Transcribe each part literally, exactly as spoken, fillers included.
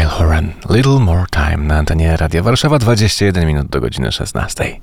Horan, Little More Time na antenie Radia Warszawa, dwadzieścia jeden minut do godziny szesnastej.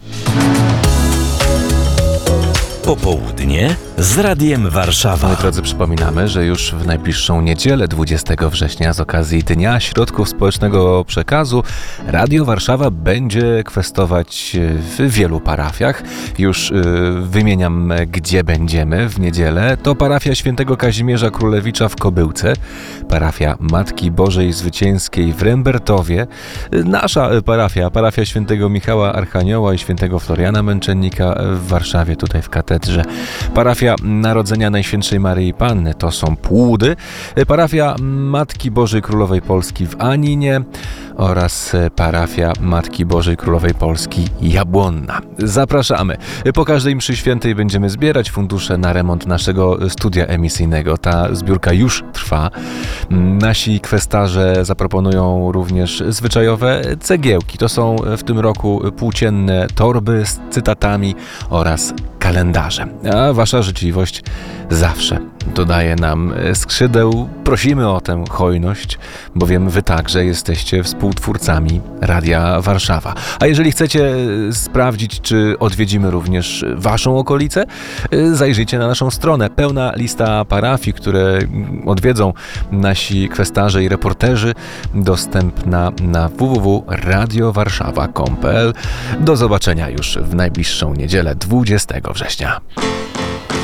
Popołudnie z Radiem Warszawa. Moi drodzy, przypominamy, że już w najbliższą niedzielę, dwudziestego września, z okazji Dnia Środków Społecznego Przekazu, Radio Warszawa będzie kwestować w wielu parafiach. Już yy, wymieniam, gdzie będziemy w niedzielę. To parafia Świętego Kazimierza Królewicza w Kobyłce, parafia Matki Bożej Zwycięskiej w Rembertowie, nasza parafia, parafia Świętego Michała Archanioła i Świętego Floriana Męczennika w Warszawie, tutaj w katedrze. Parafia Narodzenia Najświętszej Maryi Panny to są Płudy, parafia Matki Bożej Królowej Polski w Aninie oraz parafia Matki Bożej Królowej Polski Jabłonna. Zapraszamy. Po każdej mszy świętej będziemy zbierać fundusze na remont naszego studia emisyjnego. Ta zbiórka już trwa. Nasi kwestarze zaproponują również zwyczajowe cegiełki. To są w tym roku płócienne torby z cytatami oraz kalendarze. A wasza życzliwość zawsze dodaje nam skrzydeł. Prosimy o tę hojność, bowiem wy także jesteście współtwórcami Radia Warszawa. A jeżeli chcecie sprawdzić, czy odwiedzimy również waszą okolicę, zajrzyjcie na naszą stronę. Pełna lista parafii, które odwiedzą nasi kwestarze i reporterzy, dostępna na w w w kropka radio warszawa kropka com kropka p l. Do zobaczenia już w najbliższą niedzielę, dwudziestego września.